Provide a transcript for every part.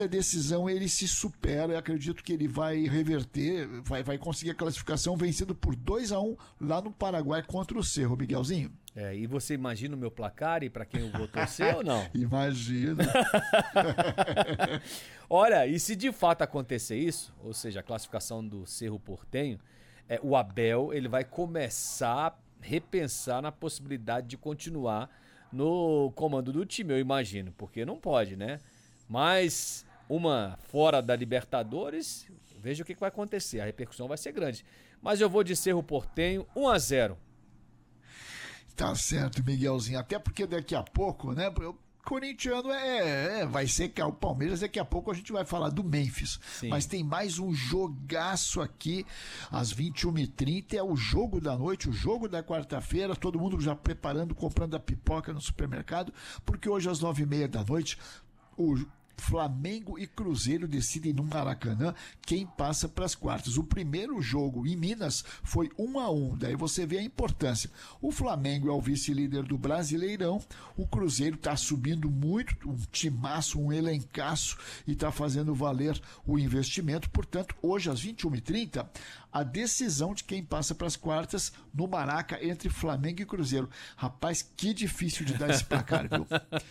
a decisão ele se supera. Eu acredito que ele vai reverter, vai conseguir a classificação vencendo por 2-1 lá no Paraguai contra o Cerro, Miguelzinho. E você imagina o meu placar e para quem eu vou torcer ou não? Imagina. Olha, e se de fato acontecer isso, ou seja, a classificação do Cerro Porteño, o Abel ele vai começar a repensar na possibilidade de continuar no comando do time, eu imagino, porque não pode, né? Mas uma fora da Libertadores, veja o que vai acontecer, a repercussão vai ser grande. Mas eu vou de Cerro Porteño 1-0. Tá certo, Miguelzinho. Até porque daqui a pouco, né? O corintiano vai ser que o Palmeiras, daqui a pouco a gente vai falar do Memphis. Sim. Mas tem mais um jogaço aqui às 21h30, é o jogo da noite, o jogo da quarta-feira, todo mundo já preparando, comprando a pipoca no supermercado, porque hoje às 9h30 da noite o Flamengo e Cruzeiro decidem no Maracanã quem passa para as quartas. O primeiro jogo em Minas foi 1-1, daí você vê a importância. O Flamengo é o vice-líder do Brasileirão, o Cruzeiro está subindo muito, um timaço, um elencaço, e está fazendo valer o investimento. Portanto, hoje às 21h30, a decisão de quem passa para as quartas no Maraca entre Flamengo e Cruzeiro. Rapaz, que difícil de dar esse placar, viu?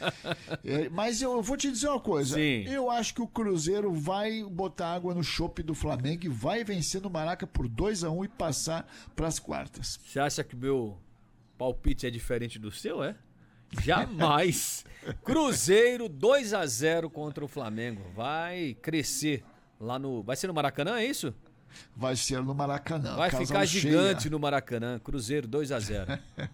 Mas eu vou te dizer uma coisa. Sim. Eu acho que o Cruzeiro vai botar água no chope do Flamengo e vai vencer no Maraca por 2-1 e passar para as quartas. Você acha que meu palpite é diferente do seu, é? Jamais! Cruzeiro 2-0 contra o Flamengo. Vai crescer lá no... Vai ser no Maracanã, é isso? Vai ser no Maracanã. Vai ficar gigante no Maracanã. Cruzeiro 2-0.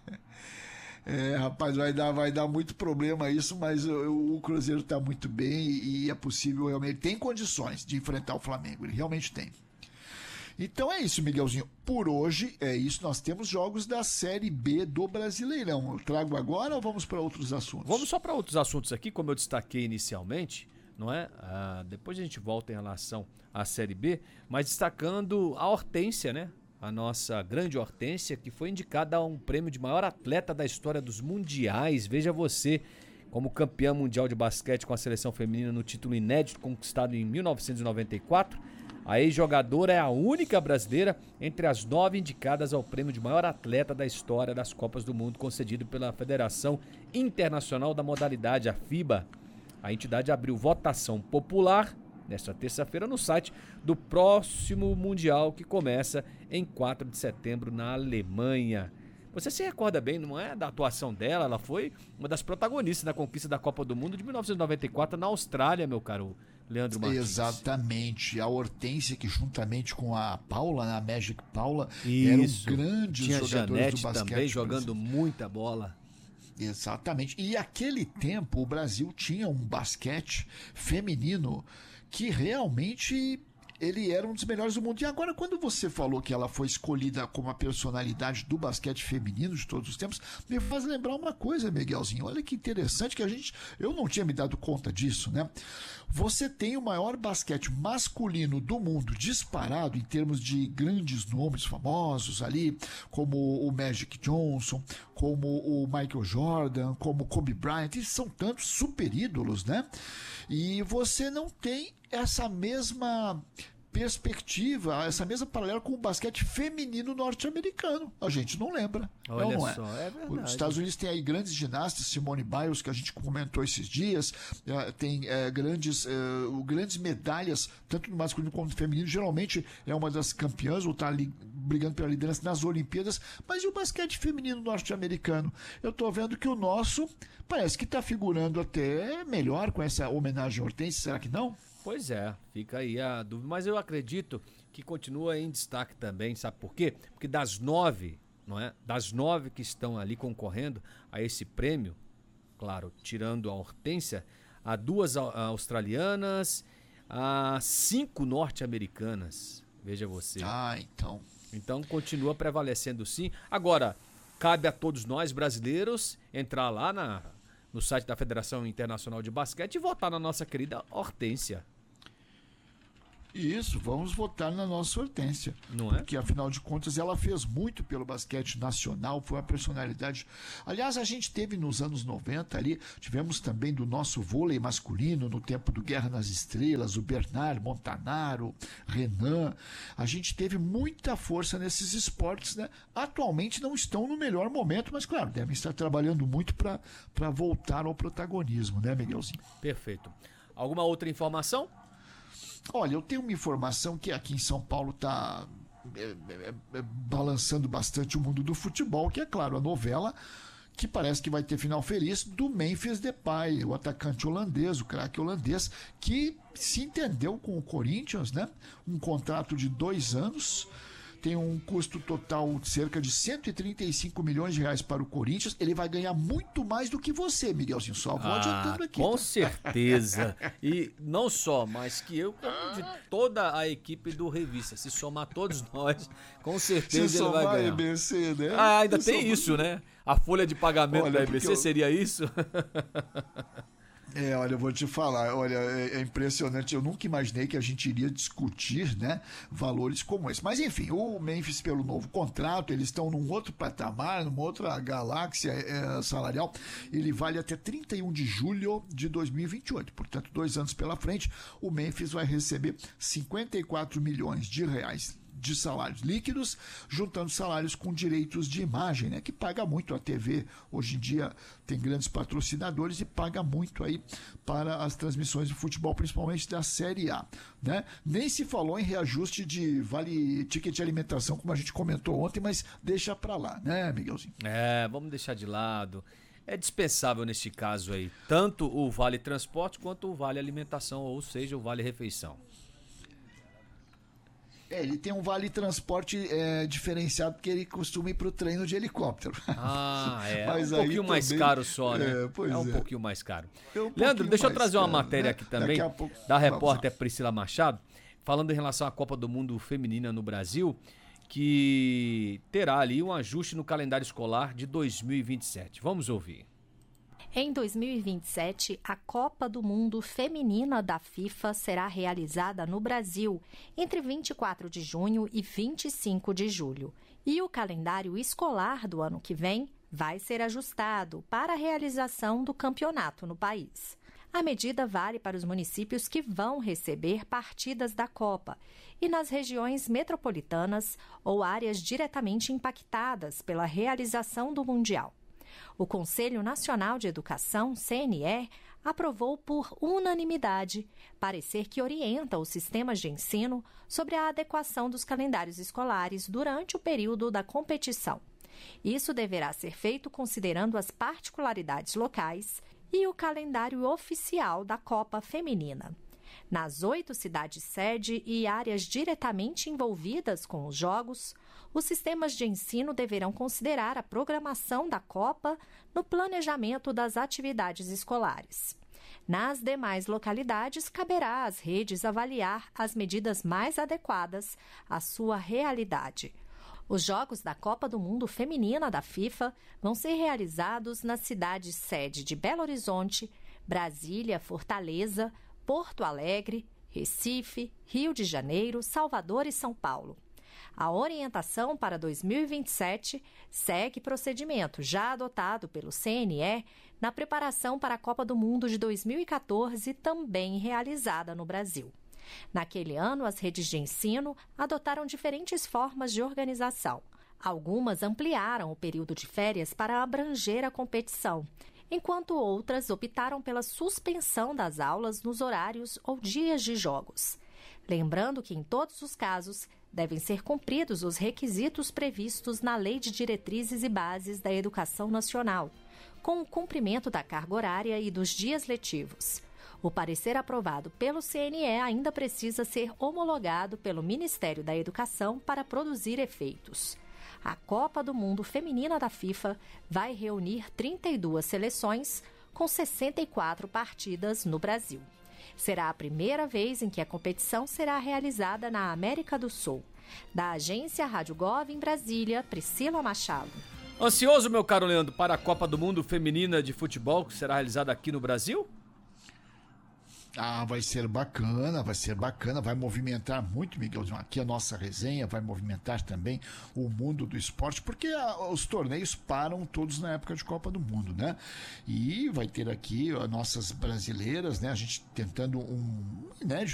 Rapaz, vai dar muito problema isso, mas o Cruzeiro está muito bem e é possível realmente. Tem condições de enfrentar o Flamengo, ele realmente tem. Então é isso, Miguelzinho. Por hoje é isso. Nós temos jogos da Série B do Brasileirão. Eu trago agora ou vamos para outros assuntos? Vamos só para outros assuntos aqui, como eu destaquei inicialmente, não é? Depois a gente volta em relação à Série B, mas destacando a Hortência, né? A nossa grande Hortência, que foi indicada a um prêmio de maior atleta da história dos mundiais. Veja você, como campeã mundial de basquete com a seleção feminina no título inédito conquistado em 1994, a ex-jogadora é a única brasileira entre as 9 indicadas ao prêmio de maior atleta da história das Copas do Mundo, concedido pela Federação Internacional da Modalidade, a FIBA. A entidade abriu votação popular nesta terça-feira no site do próximo Mundial, que começa em 4 de setembro na Alemanha. Você se recorda bem, não é, da atuação dela? Ela foi uma das protagonistas da conquista da Copa do Mundo de 1994 na Austrália, meu caro Leandro Martins. Exatamente. A Hortência, que juntamente com a Paula, a Magic Paula, eram grandes jogadores Janete do basquete. Também jogando muita bola. Exatamente. E aquele tempo o Brasil tinha um basquete feminino que realmente ele era um dos melhores do mundo. E agora, quando você falou que ela foi escolhida como a personalidade do basquete feminino de todos os tempos, me faz lembrar uma coisa, Miguelzinho. Olha que interessante que eu não tinha me dado conta disso, né? Você tem o maior basquete masculino do mundo disparado em termos de grandes nomes famosos ali, como o Magic Johnson, como o Michael Jordan, como o Kobe Bryant. Eles são tantos super ídolos, né? E você não tem essa mesma perspectiva, essa mesma paralela com o basquete feminino norte-americano. A gente não lembra. Olha não é? Só, é verdade. Os Estados Unidos tem aí grandes ginastas, Simone Biles, que a gente comentou esses dias, tem grandes medalhas, tanto no masculino como no feminino. Geralmente é uma das campeãs, ou está ali brigando pela liderança nas Olimpíadas. Mas e o basquete feminino norte-americano? Eu estou vendo que o nosso parece que está figurando até melhor com essa homenagem à Hortência. Será que não? Pois é, fica aí a dúvida, mas eu acredito que continua em destaque também, sabe por quê? Porque das 9, não é? Das 9 que estão ali concorrendo a esse prêmio, claro, tirando a Hortência, há 2 australianas, há 5 norte-americanas, veja você. Então. Então continua prevalecendo sim. Agora, cabe a todos nós brasileiros entrar lá no site da Federação Internacional de Basquete e votar na nossa querida Hortência. Isso, vamos votar na nossa Hortência. Não é? Porque, afinal de contas, ela fez muito pelo basquete nacional, foi uma personalidade. Aliás, a gente teve nos anos 90 ali, tivemos também do nosso vôlei masculino, no tempo do Guerra nas Estrelas, o Bernard, Montanaro, Renan. A gente teve muita força nesses esportes, né? Atualmente não estão no melhor momento, mas, claro, devem estar trabalhando muito para voltar ao protagonismo, né, Miguelzinho? Perfeito. Alguma outra informação? Olha, eu tenho uma informação que aqui em São Paulo está balançando bastante o mundo do futebol, que é, claro, a novela que parece que vai ter final feliz do Memphis Depay, o atacante holandês, o craque holandês, que se entendeu com o Corinthians, né? Um contrato de 2 anos, tem um custo total de cerca de 135 milhões de reais para o Corinthians. Ele vai ganhar muito mais do que você, Miguelzinho. Só vou adiantando aqui. Com certeza. E não só, mas que eu, como de toda a equipe do Revista. Se somar todos nós, com certeza ele vai ganhar. Se somar a EBC, né? Ainda tem isso, né? A folha de pagamento da EBC seria isso? Olha, eu vou te falar, olha, é impressionante, eu nunca imaginei que a gente iria discutir, né, valores como esse. Mas enfim, o Memphis, pelo novo contrato, eles estão num outro patamar, numa outra galáxia salarial, ele vale até 31 de julho de 2028, portanto 2 anos pela frente, o Memphis vai receber 54 milhões de reais de salários líquidos, juntando salários com direitos de imagem, né, que paga muito a TV. Hoje em dia tem grandes patrocinadores e paga muito aí para as transmissões de futebol, principalmente da Série A, né? Nem se falou em reajuste de vale ticket de alimentação, como a gente comentou ontem, mas deixa para lá, né, Miguelzinho? Vamos deixar de lado. É dispensável neste caso aí, tanto o vale transporte quanto o vale alimentação, ou seja, o vale refeição. Ele tem um vale transporte diferenciado, porque ele costuma ir para o treino de helicóptero. Mas um pouquinho mais caro só, né? Um pouquinho mais caro. Leandro, deixa eu trazer uma matéria aqui também, da repórter Priscila Machado, falando em relação à Copa do Mundo Feminina no Brasil, que terá ali um ajuste no calendário escolar de 2027. Vamos ouvir. Em 2027, a Copa do Mundo Feminina da FIFA será realizada no Brasil entre 24 de junho e 25 de julho. E o calendário escolar do ano que vem vai ser ajustado para a realização do campeonato no país. A medida vale para os municípios que vão receber partidas da Copa e nas regiões metropolitanas ou áreas diretamente impactadas pela realização do Mundial. O Conselho Nacional de Educação, CNE, aprovou por unanimidade parecer que orienta os sistemas de ensino sobre a adequação dos calendários escolares durante o período da competição. Isso deverá ser feito considerando as particularidades locais e o calendário oficial da Copa Feminina. Nas 8 cidades-sede e áreas diretamente envolvidas com os Jogos, os sistemas de ensino deverão considerar a programação da Copa no planejamento das atividades escolares. Nas demais localidades, caberá às redes avaliar as medidas mais adequadas à sua realidade. Os Jogos da Copa do Mundo Feminina da FIFA vão ser realizados nas cidades-sede de Belo Horizonte, Brasília, Fortaleza, Porto Alegre, Recife, Rio de Janeiro, Salvador e São Paulo. A orientação para 2027 segue procedimento já adotado pelo CNE na preparação para a Copa do Mundo de 2014, também realizada no Brasil. Naquele ano, as redes de ensino adotaram diferentes formas de organização. Algumas ampliaram o período de férias para abranger a competição, enquanto outras optaram pela suspensão das aulas nos horários ou dias de jogos. Lembrando que, em todos os casos, devem ser cumpridos os requisitos previstos na Lei de Diretrizes e Bases da Educação Nacional, com o cumprimento da carga horária e dos dias letivos. O parecer aprovado pelo CNE ainda precisa ser homologado pelo Ministério da Educação para produzir efeitos. A Copa do Mundo Feminina da FIFA vai reunir 32 seleções com 64 partidas no Brasil. Será a primeira vez em que a competição será realizada na América do Sul. Da agência Rádio Gov em Brasília, Priscila Machado. Ansioso, meu caro Leandro, para a Copa do Mundo Feminina de Futebol que será realizada aqui no Brasil? vai ser bacana, vai movimentar muito, Miguelzinho. Aqui a nossa resenha vai movimentar também o mundo do esporte, porque os torneios param todos na época de Copa do Mundo, né? E vai ter aqui as nossas brasileiras, né? A gente tentando um inédito